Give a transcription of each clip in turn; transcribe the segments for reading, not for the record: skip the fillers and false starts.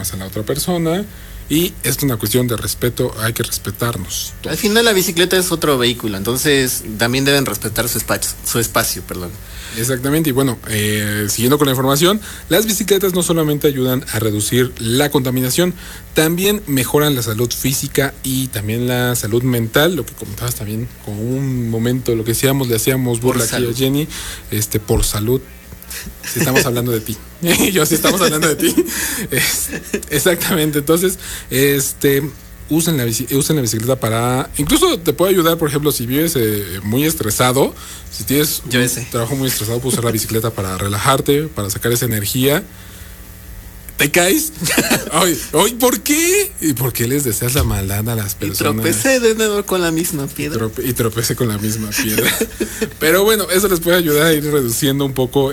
más a la otra persona. Y es una cuestión de respeto, hay que respetarnos todos. Al final la bicicleta es otro vehículo, entonces también deben respetar su espacio, perdón. Exactamente, y bueno, siguiendo con la información, las bicicletas no solamente ayudan a reducir la contaminación, también mejoran la salud física y también la salud mental, lo que comentabas también con un momento, lo que decíamos, le hacíamos burla aquí a Jenny, por salud. Si estamos hablando de ti. Yo sí estamos hablando de ti. Exactamente. Entonces, usen la bicicleta para... Incluso te puede ayudar, por ejemplo, si vives muy estresado, si tienes un trabajo muy estresado, puedes usar la bicicleta para relajarte, para sacar esa energía. ¿Te caes? Ay, ¿por qué? ¿Y por qué les deseas la maldad a las personas? Y tropecé de nuevo con la misma piedra. Tropecé con la misma piedra. Pero bueno, eso les puede ayudar a ir reduciendo un poco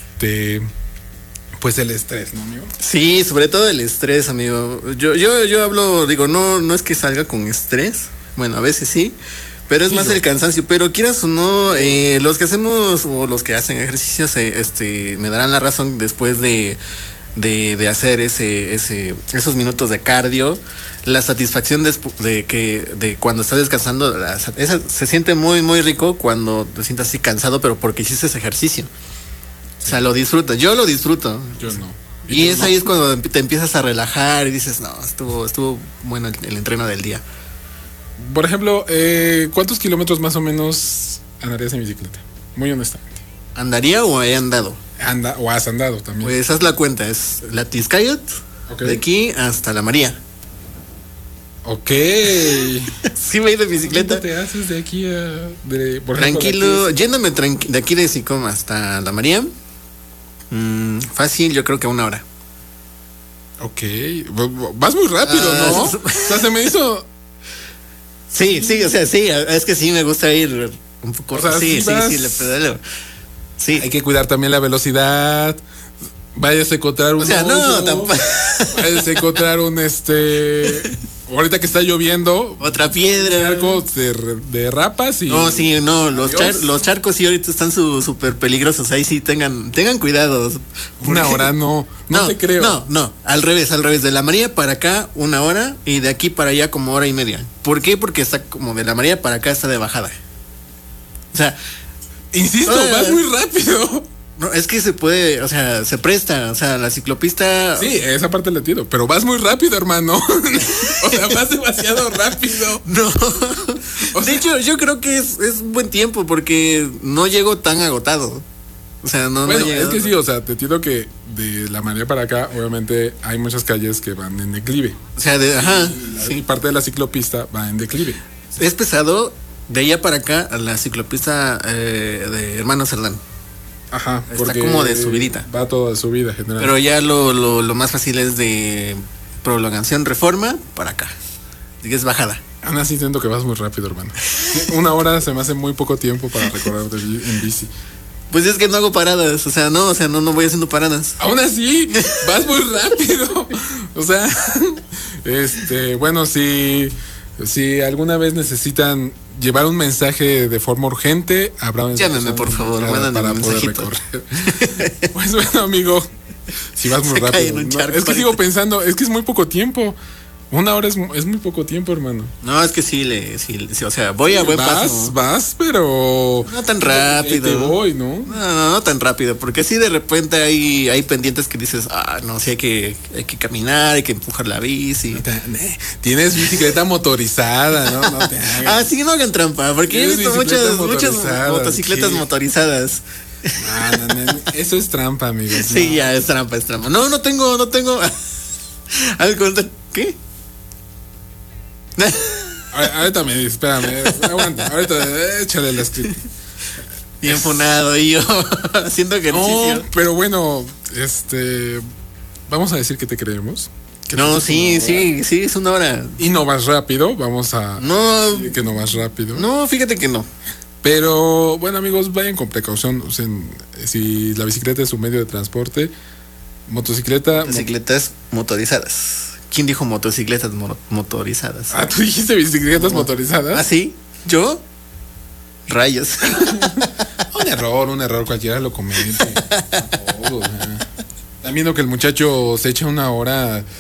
pues el estrés, ¿no, amigo? Sí, sobre todo el estrés, amigo. Yo hablo, digo, no es que salga con estrés. Bueno, a veces sí. Pero es más el cansancio. Pero quieras o no, los que hacemos o los que hacen ejercicios, me darán la razón después de hacer esos minutos de cardio, la satisfacción de cuando estás descansando, se siente muy muy rico cuando te sientas así cansado, pero porque hiciste ese ejercicio. Sí. O sea, lo disfrutas. Yo lo disfruto. Yo no. Y es ahí es cuando te empiezas a relajar y dices, no, estuvo bueno el entreno del día. Por ejemplo, ¿cuántos kilómetros más o menos andarías en bicicleta? Muy honestamente. ¿Andaría o he andado? O has andado también. Pues haz la cuenta, es la Tizcayot, de aquí hasta la María. Ok. Sí me he ido en bicicleta. ¿Qué te haces de aquí a... por tranquilo, ejemplo, yéndome de aquí de Sicom hasta la María, fácil, yo creo que 1 hora. Ok, vas muy rápido, ¿no? O sea, se me hizo... Sí, o sea, sí, es que sí me gusta ir un poco... O sea, sí, le pedaleo. Sí. Hay que cuidar también la velocidad. Vayas a encontrar un... O sea, no, tampoco. Vayas a encontrar un ahorita que está lloviendo. Otra piedra. Charcos de rapas y... No, sí, no, los charcos sí ahorita están súper peligrosos. Ahí sí tengan cuidado. 1 hora no te creo. No, al revés. De la María para acá 1 hora y de aquí para allá como 1 hora y media. ¿Por qué? Porque está como de la María para acá está de bajada. O sea... Insisto, vas muy rápido. No, es que se puede, o sea, se presta, o sea, la ciclopista... Sí, esa parte la entiendo, pero vas muy rápido, hermano. O sea, vas demasiado rápido. No. De hecho, yo creo que es buen tiempo porque no llego tan agotado. O sea, no llego. Es que sí, o sea, te entiendo que de la María para acá, obviamente, hay muchas calles que van en declive. O sea, y parte de la ciclopista va en declive. Es pesado. De allá para acá, a la ciclopista de Hermano Cerdán. Ajá. Está como de subidita. Va toda de subida, general. Pero ya lo más fácil es de prolongación Reforma para acá. Así que es bajada. Aún así siento que vas muy rápido, hermano. 1 hora se me hace muy poco tiempo para recorrer en bici. Pues es que no hago paradas, o sea, no voy haciendo paradas. Aún así, vas muy rápido. O sea, bueno, si alguna vez necesitan llevar un mensaje de forma urgente, habrá llámeme, por favor, para poder recorrer. Pues bueno, amigo, si vas muy rápido. Es que sigo pensando, es que es muy poco tiempo. 1 hora es muy poco tiempo, hermano. No, es que sí, o sea, voy a buen paso. Vas, pero... No tan rápido. Te voy, ¿no? No tan rápido, porque sí de repente hay pendientes que dices, no, sí hay que caminar, hay que empujar la bici. Tienes bicicleta motorizada, ¿no? No te hagas. Sí, no hagan trampa, porque he visto muchas motocicletas motorizadas. No, eso es trampa, amigos. Sí, ya, es trampa. No tengo... Al contrario, ¿qué? Ahorita espérame, aguanta, ahorita échale la script. Bien funado y yo haciendo ejercicio. No, pero bueno, vamos a decir que te creemos. No, sí, es 1 hora. Y no vas rápido, vamos a decir que no vas rápido. No, fíjate que no. Pero bueno, amigos, vayan con precaución. Si la bicicleta es su medio de transporte, Bicicletas motorizadas. ¿Quién dijo motocicletas motorizadas? ¿Tú dijiste bicicletas motorizadas? ¿Ah, sí? ¿Yo? Rayos. Un error, cualquiera lo comete. También viendo que el muchacho se echa 1 hora